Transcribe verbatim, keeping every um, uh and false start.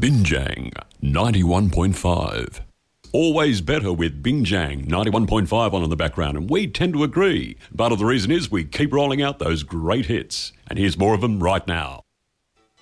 Binjang ninety-one point five. Always better with Binjang ninety-one point five on in the background, and we tend to agree. Part of the reason is we keep rolling out those great hits, and here's more of them right now.